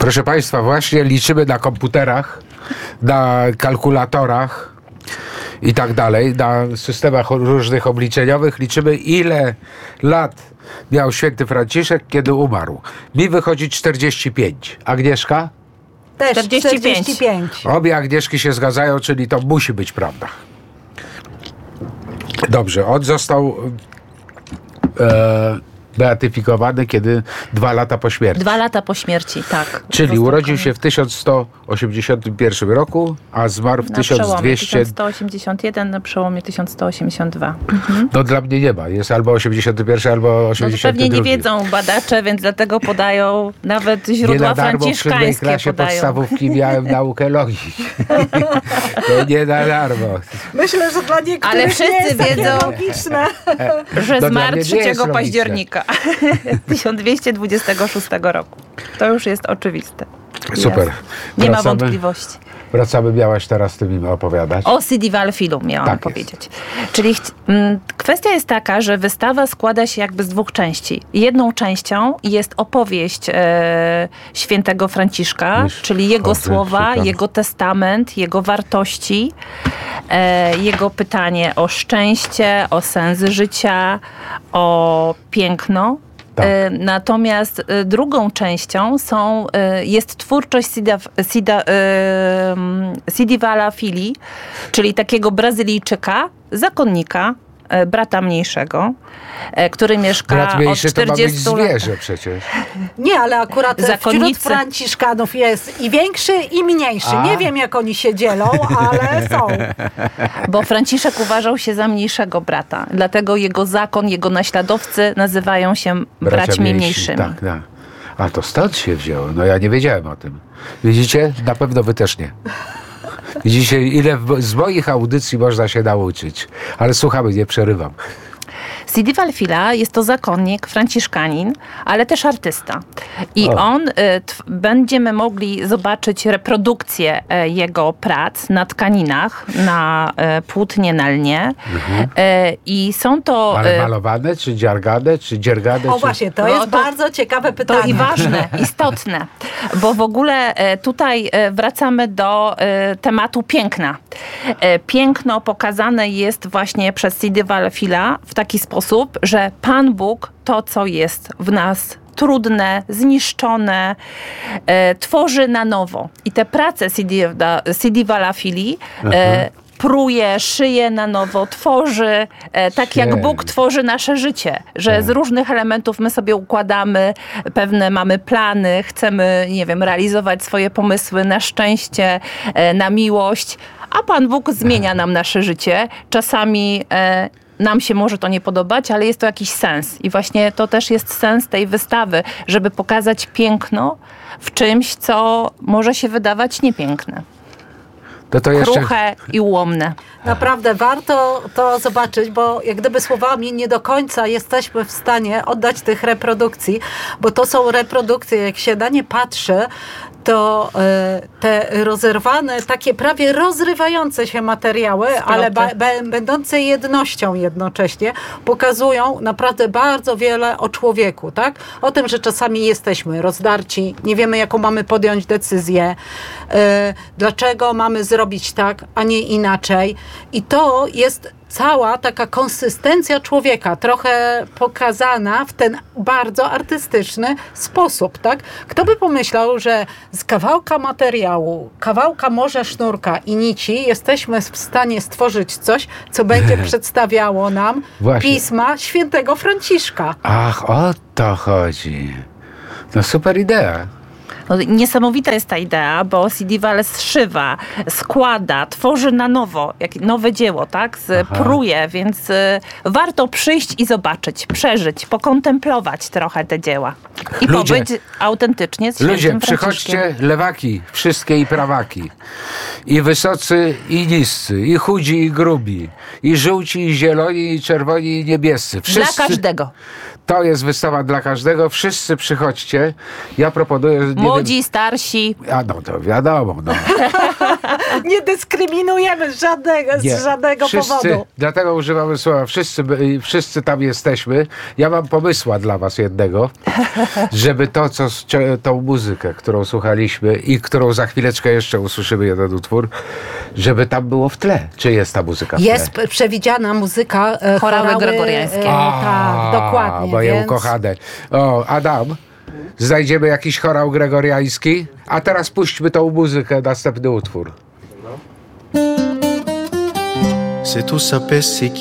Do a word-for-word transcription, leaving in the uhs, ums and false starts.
Proszę Państwa, właśnie liczymy na komputerach, na kalkulatorach i tak dalej, na systemach różnych obliczeniowych. Liczymy, ile lat miał święty Franciszek, kiedy umarł. Mi wychodzi czterdzieści pięć. Agnieszka? Też czterdzieści pięć. czterdzieści pięć. Obie Agnieszki się zgadzają, czyli to musi być prawda. Dobrze, on został e, beatyfikowany, kiedy dwa lata po śmierci. Dwa lata po śmierci, tak. Czyli Został urodził koniec. się w tysiąc sto osiemdziesiątym pierwszym roku, a zmarł w na tysiąc przełomie dwieście... tysiąc sto osiemdziesiąt jeden, na przełomie tysiąc sto osiemdziesiąt dwa. Mhm. No dla mnie nie ma. Jest albo osiemdziesiąty pierwszy, albo No to osiemdziesiąty drugi. pewnie nie wiedzą badacze, więc dlatego podają, nawet źródła Nie na darmo w siódmej franciszkańskie klasie podają. podstawówki miałem naukę logiki. To nie na darmo. Myślę, że dla niektórych Ale wszyscy nie jest takie wiedzą- logiczne. Że No dla zmarł mnie nie jest trzeciego logiczne. października tysiąc dwieście dwudziestego szóstego roku. To już jest oczywiste. Super. Jest. Nie ma Wracamy. wątpliwości. Wracamy, miałaś teraz tym im opowiadać. O Sidival Filu miałam Tak powiedzieć. Czyli chci- m, kwestia jest taka, że wystawa składa się jakby z dwóch części. Jedną częścią jest opowieść e, świętego Franciszka, Myśl, czyli jego chodzę, słowa, szukam. jego testament, jego wartości, e, jego pytanie o szczęście, o sens życia, o piękno. Tak. E, Natomiast e, drugą częścią są, e, jest twórczość Sida, Sida, e, Sidivala Fili, czyli takiego Brazylijczyka, zakonnika, e, brata mniejszego, e, który mieszka Brat od mniejszy to ma być czterdziestu lat. zwierzę przecież. Nie, ale akurat wśród Zakonnicy. franciszkanów jest i większy, i mniejszy. A. Nie wiem, jak oni się dzielą, ale są. Bo Franciszek uważał się za mniejszego brata. Dlatego jego zakon, jego naśladowcy nazywają się Bracia braćmi mniejsi, mniejszymi. Tak, tak. A to stąd się wzięło. No ja nie wiedziałem o tym. Widzicie? Na pewno wy też nie. Widzicie, ile w, z moich audycji można się nauczyć. Ale słuchamy, nie przerywam. Sidival Fila jest to zakonnik, franciszkanin, ale też artysta. I O. on, y, tw- będziemy mogli zobaczyć reprodukcję e, jego prac na tkaninach, na e, płótnie, na lnie. E, I są to... Ale e, malowane, czy dziargane, czy dziergane? O czy... właśnie, to No, jest to- bardzo ciekawe To pytanie. i ważne, istotne, bo w ogóle e, tutaj e, wracamy do e, tematu piękna. E, Piękno pokazane jest właśnie przez Sidival Fila w taki sposób, że Pan Bóg to, co jest w nas trudne, zniszczone, e, tworzy na nowo. I te prace Sidiva- Sidivala Fili e, pruje, szyje na nowo, tworzy, e, tak jak Świetnie. Bóg tworzy nasze życie, że z różnych elementów my sobie układamy, pewne mamy plany, chcemy, nie wiem, realizować swoje pomysły na szczęście, e, na miłość, a Pan Bóg zmienia nam nasze życie. Czasami e, nam się może to nie podobać, ale jest to jakiś sens. I właśnie to też jest sens tej wystawy, żeby pokazać piękno w czymś, co może się wydawać niepiękne. To to jeszcze... Kruche i ułomne. Naprawdę warto to zobaczyć, bo jak gdyby słowami nie do końca jesteśmy w stanie oddać tych reprodukcji, bo to są reprodukcje, jak się na nie patrzy, to e, te rozerwane, takie prawie rozrywające się materiały, ale ba, be, będące jednością jednocześnie, pokazują naprawdę bardzo wiele o człowieku, tak? O tym, że czasami jesteśmy rozdarci, nie wiemy, jaką mamy podjąć decyzję, e, dlaczego mamy zrobić tak, a nie inaczej. I to jest cała taka konsystencja człowieka, trochę pokazana w ten bardzo artystyczny sposób, tak? Kto by pomyślał, że z kawałka materiału, kawałka morza sznurka i nici jesteśmy w stanie stworzyć coś, co będzie przedstawiało nam Właśnie. pisma świętego Franciszka. Ach, o to chodzi. No super idea. No, niesamowita jest ta idea, bo Sidival zszywa, składa, tworzy na nowo, jak nowe dzieło, tak? Z, pruje, więc y, warto przyjść i zobaczyć, przeżyć, pokontemplować trochę te dzieła. I Ludzie, pobyć autentycznie z świętym Ludzie, Franciszkiem. przychodźcie, lewaki, wszystkie i prawaki. I wysocy, i niscy, i chudzi, i grubi. I żółci, i zieloni, i czerwoni, i niebiescy. Dla każdego. To jest wystawa dla każdego. Wszyscy przychodźcie. Ja proponuję... nie Młodzi, wiem- starsi. A no to wiadomo. No. Nie dyskryminujemy żadnego, Nie. z żadnego wszyscy, powodu. Dlatego używamy słowa wszyscy, by- wszyscy tam jesteśmy. Ja mam pomysła dla was jednego, żeby to, co z- tą muzykę, którą słuchaliśmy i którą za chwileczkę jeszcze usłyszymy jeden utwór, żeby tam było w tle. Czy jest ta muzyka w tle? Jest p- przewidziana muzyka e, Chorały chorały, gregoriańskie. E, A, tak, dokładnie. Moje więc... ukochane. O, Adam, znajdziemy jakiś chorał gregoriański, a teraz puśćmy tą muzykę, następny utwór. Se tu sapessi chi